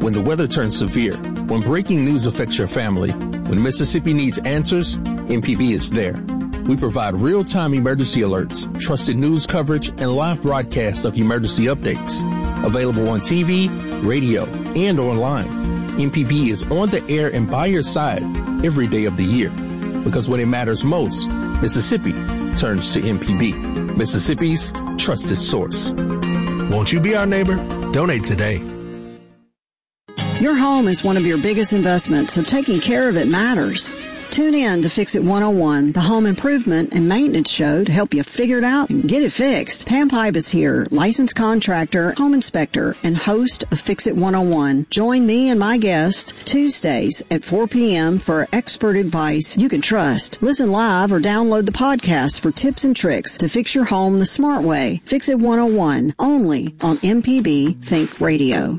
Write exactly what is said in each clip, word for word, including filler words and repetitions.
when the weather turns severe, when breaking news affects your family, when Mississippi needs answers, M P B is there. We provide real-time emergency alerts, trusted news coverage, and live broadcasts of emergency updates. Available on T V, radio, and online. M P B is on the air and by your side every day of the year. Because when it matters most, Mississippi turns to M P B, Mississippi's trusted source. Won't you be our neighbor? Donate today. Your home is one of your biggest investments, so taking care of it matters. Tune in to Fix It one oh one, the home improvement and maintenance show to help you figure it out and get it fixed. Pam Pipe is here, licensed contractor, home inspector, and host of Fix It one oh one. Join me and my guest Tuesdays at four p.m. for expert advice you can trust. Listen live or download the podcast for tips and tricks to fix your home the smart way. Fix It one oh one, only on M P B Think Radio.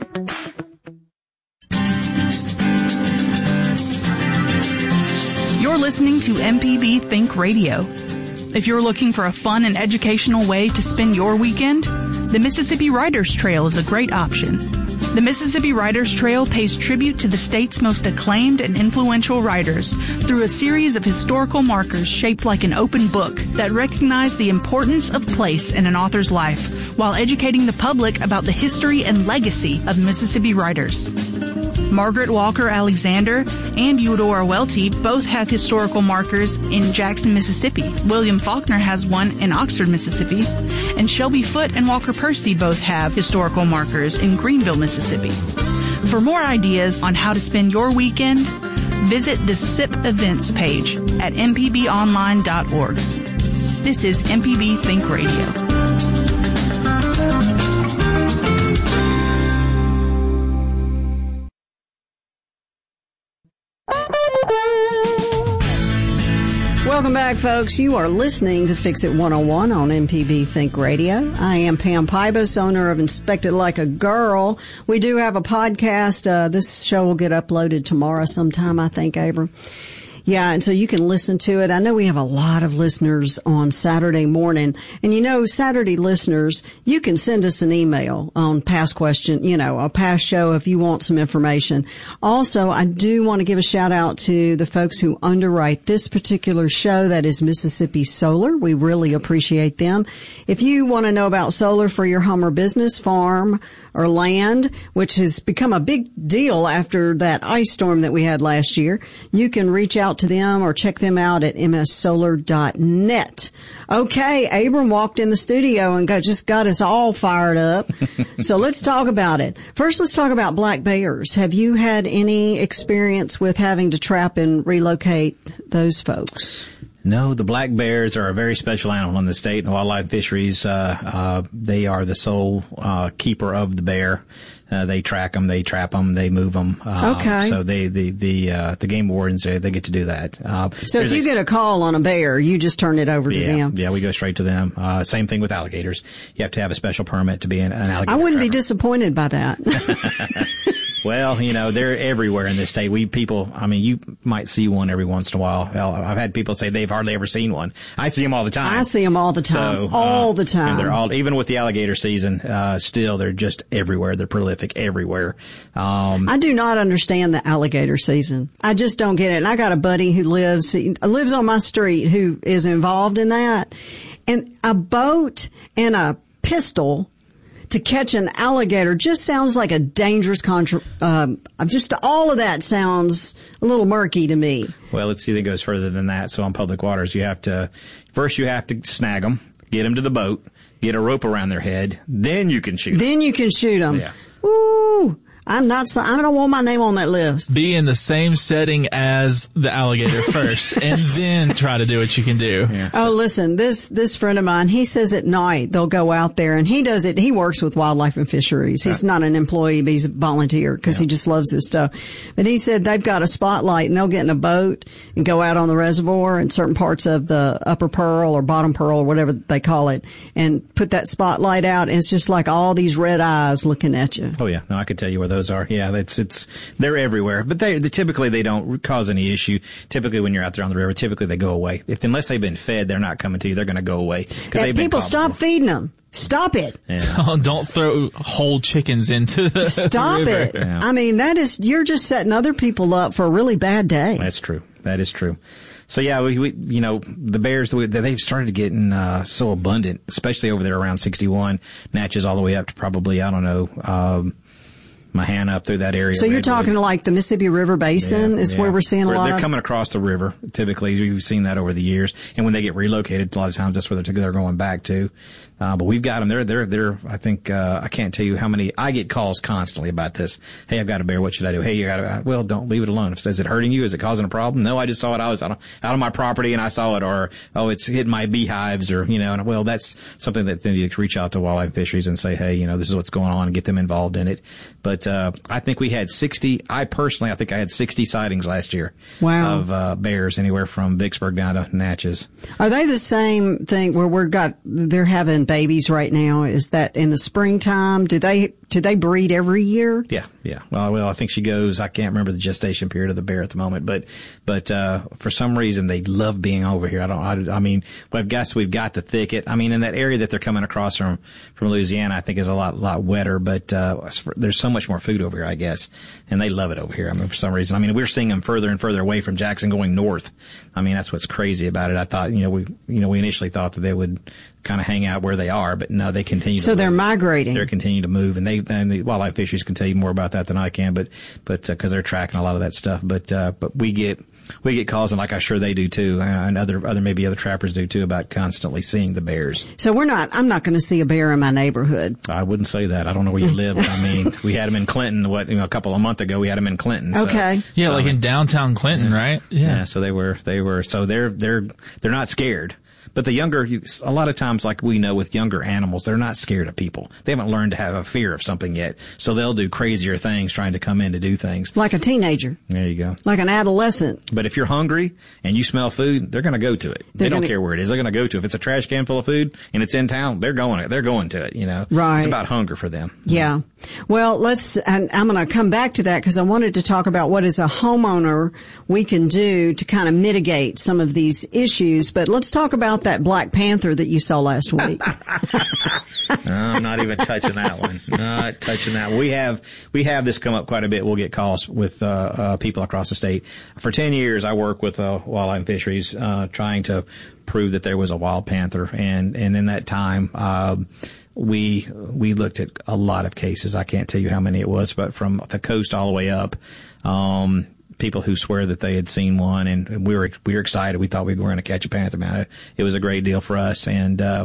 You're listening to M P B Think Radio. If you're looking for a fun and educational way to spend your weekend, the Mississippi Writers Trail is a great option. The Mississippi Writers Trail pays tribute to the state's most acclaimed and influential writers through a series of historical markers shaped like an open book that recognize the importance of place in an author's life while educating the public about the history and legacy of Mississippi writers. Margaret Walker Alexander and Eudora Welty both have historical markers in Jackson, Mississippi. William Faulkner has one in Oxford, Mississippi. And Shelby Foote and Walker Percy both have historical markers in Greenville, Mississippi. For more ideas on how to spend your weekend, visit the S I P events page at m p b online dot org. This is M P B Think Radio. Welcome back, folks. You are listening to Fix It one oh one on M P B Think Radio. I am Pam Pybus, owner of Inspect It Like a Girl. We do have a podcast. Uh, this show will get uploaded tomorrow sometime, I think, Abram. Yeah, and so you can listen to it. I know we have a lot of listeners on Saturday morning. And you know, Saturday listeners, you can send us an email on past question, you know, a past show if you want some information. Also, I do want to give a shout out to the folks who underwrite this particular show. That is Mississippi Solar. We really appreciate them. If you want to know about solar for your home or business, farm, or land, which has become a big deal after that ice storm that we had last year, you can reach out to them or check them out at m s solar dot net. Okay, Abram walked in the studio and got, just got us all fired up. So let's talk about it. First, let's talk about black bears. Have you had any experience with having to trap and relocate those folks? No, the black bears are a very special animal in the state and wildlife fisheries. Uh, uh, they are the sole uh, keeper of the bear. Uh, they track them, they trap them, they move them. Uh, okay. So they, the the uh, the game wardens, they, they get to do that. Uh, so if you a, get a call on a bear, you just turn it over to yeah, them. Yeah, we go straight to them. Uh, same thing with alligators. You have to have a special permit to be an, an alligator. I wouldn't trapper. be disappointed by that. Well, you know, they're everywhere in this state. We people, I mean, you might see one every once in a while. Hell, I've had people say they've hardly ever seen one. I see them all the time. I see them all the time. So, all uh, the time. And they're all, even with the alligator season, uh, still, they're just everywhere. They're prolific everywhere. Um, I do not understand the alligator season. I just don't get it. And I got a buddy who lives, he lives on my street who is involved in that. And a boat and a pistol to catch an alligator just sounds like a dangerous contra, um, just all of that sounds a little murky to me. Well, let's see, that goes further than that. So on public waters, you have to, first you have to snag them, get them to the boat, get a rope around their head, then you can shoot them. Then you can shoot them. Yeah. Ooh. I'm not, I don't want my name on that list. Be in the same setting as the alligator first, and then try to do what you can do. Yeah. Oh, listen, this, this friend of mine, he says at night they'll go out there and he does it, he works with wildlife and fisheries. He's not an employee, but he's a volunteer because yeah. he just loves this stuff. But he said they've got a spotlight and they'll get in a boat and go out on the reservoir in certain parts of the upper Pearl or bottom Pearl or whatever they call it and put that spotlight out and it's just like all these red eyes looking at you. Oh yeah, no, I could tell you where those are. Yeah, it's it's they're everywhere, but they, they typically they don't cause any issue. Typically, when you're out there on the river, typically they go away. If unless they've been fed, they're not coming to you. They're going to go away because they've been people stop feeding them. Stop it. Yeah. Don't throw whole chickens into the Stop river. it. Yeah. I mean, that is, you're just setting other people up for a really bad day. That's true. That is true. So yeah, we, we you know, the bears, they've started getting, uh, so abundant, especially over there around sixty-one, Natchez all the way up to probably, I don't know, um, Mahana up through that area. So you're Redwood. talking like the Mississippi River Basin Yeah, is yeah. where we're seeing a Where lot they're of. coming across the river. Typically, we've seen that over the years. And when they get relocated, a lot of times that's where they're, they're going back to. Uh, but we've got them. They're, they're, they're, I think, uh, I can't tell you how many, I get calls constantly about this. Hey, I've got a bear. What should I do? Hey, you got to, well, don't leave it alone. Is it hurting you? Is it causing a problem? No, I just saw it. I was out of, out of my property and I saw it. Or, oh, it's hitting my beehives or, you know, and well, that's something that they need to reach out to Wildlife Fisheries and say, hey, you know, this is what's going on and get them involved in it. But, uh, I think we had sixty, I personally, I think I had sixty sightings last year. Wow. Of, uh, bears anywhere from Vicksburg down to Natchez. Are they the same thing where we're got, they're having babies right now? Is that in the springtime? Do they, do they breed every year? Yeah, yeah. Well, well, I think she goes, I can't remember the gestation period of the bear at the moment, but, but, uh, for some reason they love being over here. I don't, I, I mean, well, I guess we've got the thicket. I mean, in that area that they're coming across from, from Louisiana, I think is a lot, lot wetter, but, uh, there's so much more food over here, I guess. And they love it over here. I mean, for some reason, I mean, we're seeing them further and further away from Jackson going north. I mean, that's what's crazy about it. I thought, you know, we, you know, we initially thought that they would kind of hang out where they are, but no, they continue to So they're move. migrating. They're continuing to move, and they, and the Wildlife Fisheries can tell you more about that than I can, but, but, uh, cause they're tracking a lot of that stuff. But, uh, but we get, we get calls, and like I'm sure they do too, uh, and other, other, maybe other trappers do too, about constantly seeing the bears. So we're not, I'm not going to see a bear in my neighborhood. I wouldn't say that. I don't know where you live, but I mean, we had them in Clinton, what, you know, a couple of months ago, we had them in Clinton. So, Okay. Yeah, so, like in downtown Clinton, right? Yeah. Yeah. So they were, they were, so they're, they're, they're not scared. But the younger, a lot of times, like we know with younger animals, they're not scared of people. They haven't learned to have a fear of something yet. So they'll do crazier things trying to come in to do things. Like a teenager. There you go. Like an adolescent. But if you're hungry and you smell food, they're going to go to it. They're they don't gonna, care where it is. They're going to go to it. If it's a trash can full of food and it's in town, they're going, they're going to it, you know. Right. It's about hunger for them. Yeah. Well, let's, and I'm going to come back to that because I wanted to talk about what as a homeowner we can do to kind of mitigate some of these issues. But let's talk about that Black Panther that you saw last week. No, I'm not even touching that one. Not touching that one. We have, we have this come up quite a bit. We'll get calls with, uh, uh, people across the state. For ten years, I worked with, uh, Wildlife Fisheries, uh, trying to prove that there was a wild panther. And, and in that time, um, we, we looked at a lot of cases. I can't tell you how many it was, but from the coast all the way up, um, people who swear that they had seen one, and, and we were we were excited. We thought we were going to catch a panther. Man, it was a great deal for us. And uh,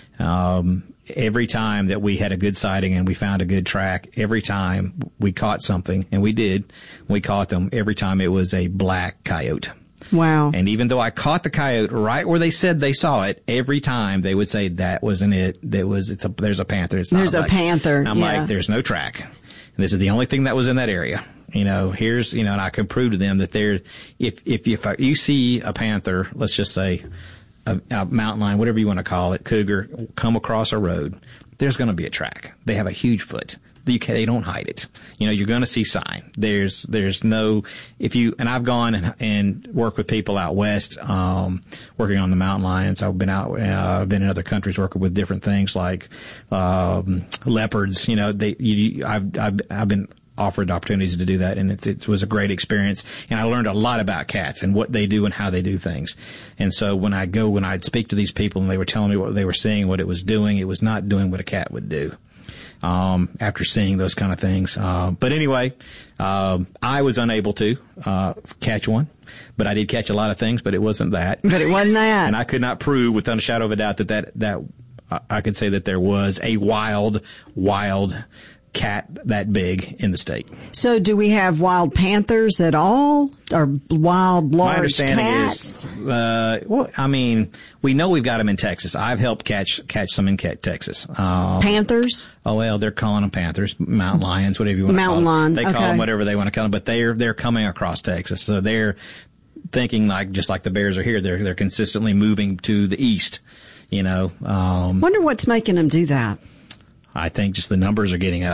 um, every time that we had a good sighting and we found a good track, every time we caught something, and we did, we caught them. Every time it was a black coyote. Wow. And even though I caught the coyote right where they said they saw it, every time they would say that wasn't it. That was it's a there's a panther. It's not There's a black. panther. And I'm yeah. like, there's no track. And this is the only thing that was in that area. You know, here's, you know, and I can prove to them that there, if, if, if you see a panther, let's just say a, a mountain lion, whatever you want to call it, cougar, come across a road, there's going to be a track. They have a huge foot. You can, they don't hide it. You know, you're going to see sign. There's, there's no, if you, and I've gone and, and worked with people out west, um, working on the mountain lions. I've been out, uh, I've been in other countries working with different things like, um, leopards. You know, they, you, I've, I've, I've been, offered opportunities to do that, and it, it was a great experience. And I learned a lot about cats and what they do and how they do things. And so when I go, when I'd speak to these people and they were telling me what they were seeing, what it was doing, it was not doing what a cat would do. Um, after seeing those kind of things. Uh, but anyway, um, I was unable to, uh, catch one, but I did catch a lot of things, but it wasn't that. But it wasn't that. And I could not prove without a shadow of a doubt that that, that, uh, I could say that there was a wild, wild cat that big in the state. So do we have wild panthers at all, or wild large My understanding cats? is, uh, well, I mean, we know we've got them in Texas. I've helped catch catch some in Texas. Um, Panthers? Oh well, they're calling them panthers, mountain lions, whatever you want to call them. Mountain lion, They call okay. them whatever they want to call them, but they're they're coming across Texas, so they're thinking like just like the bears are here. They're they're consistently moving to the east. You know, um, Wonder what's making them do that. I think just the numbers are getting up.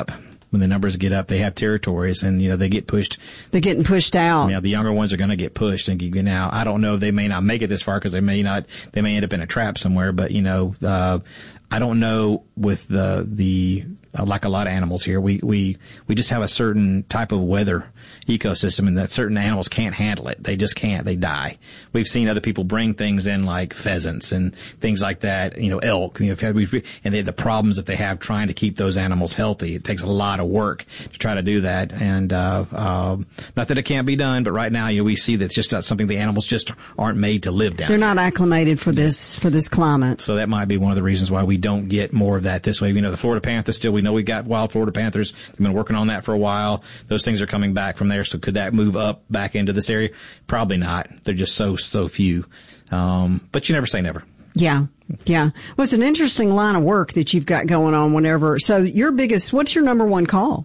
when the numbers get up, they have territories, and you know they get pushed. They're getting pushed out. You know, the younger ones are going to get pushed. And you now, I don't know, they may not make it this far because they may not, they may end up in a trap somewhere. But you know, uh, I don't know with the the. Uh, like a lot of animals here, we, we, we just have a certain type of weather ecosystem, and that certain animals can't handle it. They just can't. They die. We've seen other people bring things in like pheasants and things like that, you know, elk, you know, we've, and they, the problems that they have trying to keep those animals healthy. It takes a lot of work to try to do that. And, uh, uh, not that it can't be done, but right now, you know, we see that's just not something the animals just aren't made to live down. They're not acclimated for this, for this climate. So that might be one of the reasons why we don't get more of that this way. You know, the Florida panther still, we know we got wild Florida panthers. We've been working on that for a while. Those things are coming back from there. So could that move up back into this area? Probably not. They're just so, so few. Um, but you never say never. Yeah. Yeah. Well, it's an interesting line of work that you've got going on whenever. So your biggest, what's your number one call?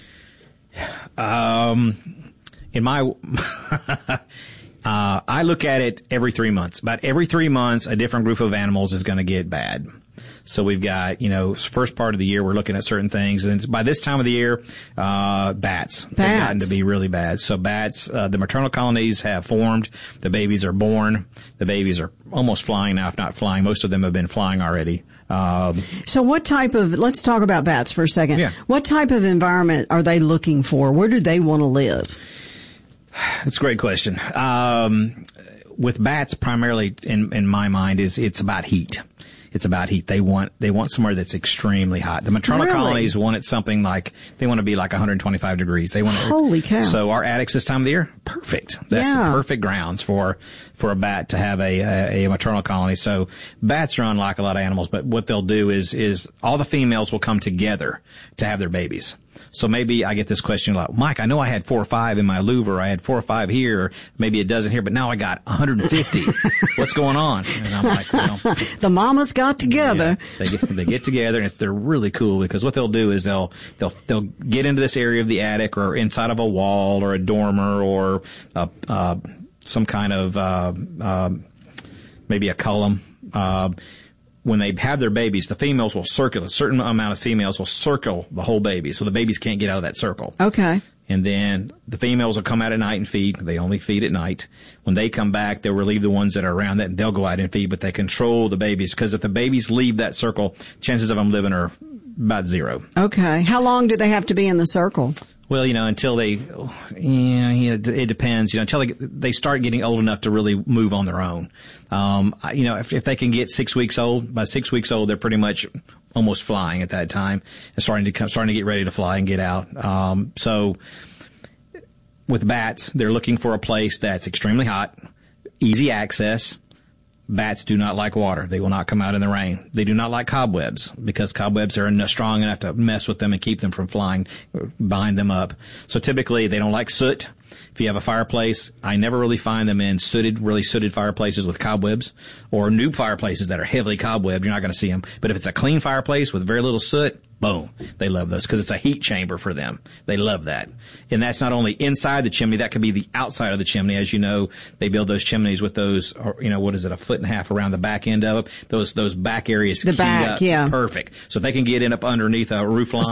Um, in my, uh, I look at it every three months. About every three months, a different group of animals is going to get bad. So we've got, you know, first part of the year, we're looking at certain things. And by this time of the year, uh, bats, bats. have gotten to be really bad. So bats, uh, the maternal colonies have formed. The babies are born. The babies are almost flying now, if not flying. Most of them have been flying already. Um, so what type of, let's talk about bats for a second. Yeah. What type of environment are they looking for? Where do they want to live? That's a great question. Um, with bats, primarily in, in my mind, is it's about heat. It's about heat. They want, they want somewhere that's extremely hot. The maternal really? colonies want it something like, they want to be like one hundred twenty-five degrees. They want it. Holy cow. So our attics this time of the year, perfect. That's yeah. the perfect grounds for, for a bat to have a, a, a maternal colony. So bats are unlike a lot of animals, but what they'll do is, is all the females will come together to have their babies. So maybe I get this question a lot. Mike, I know I had four or five in my Louvre. I had four or five here. Or maybe a dozen here, but now I got one hundred fifty. What's going on? And I'm like, well, the mamas got together. Yeah, they get, they get together, and it's, they're really cool because what they'll do is they'll, they'll, they'll get into this area of the attic or inside of a wall or a dormer or, a, uh, some kind of, uh, uh, maybe a column. Uh, When they have their babies, the females will circle, a certain amount of females will circle the whole baby, so the babies can't get out of that circle. Okay. And then the females will come out at night and feed. They only feed at night. When they come back, they'll relieve the ones that are around that, and they'll go out and feed, but they control the babies, because if the babies leave that circle, chances of them living are about zero. Okay. How long do they have to be in the circle? Well, you know, until they, yeah, you know, it depends, you know, until they, they start getting old enough to really move on their own. Um, you know, if, if they can get six weeks old, by six weeks old, they're pretty much almost flying at that time and starting to come, starting to get ready to fly and get out. Um, so with bats, they're looking for a place that's extremely hot, easy access. Bats do not like water. They will not come out in the rain. They do not like cobwebs because cobwebs are enough, strong enough to mess with them and keep them from flying, bind them up. So typically they don't like soot. If you have a fireplace, I never really find them in sooted, really sooted fireplaces with cobwebs or new fireplaces that are heavily cobwebbed. You're not going to see them. But if it's a clean fireplace with very little soot, boom, they love those because it's a heat chamber for them. They love that. And that's not only inside the chimney, that could be the outside of the chimney. As you know, they build those chimneys with those, or, you know, what is it, a foot and a half around the back end of it. Those, those back areas. The back, up, yeah. Perfect. So if they can get in up underneath a roof line.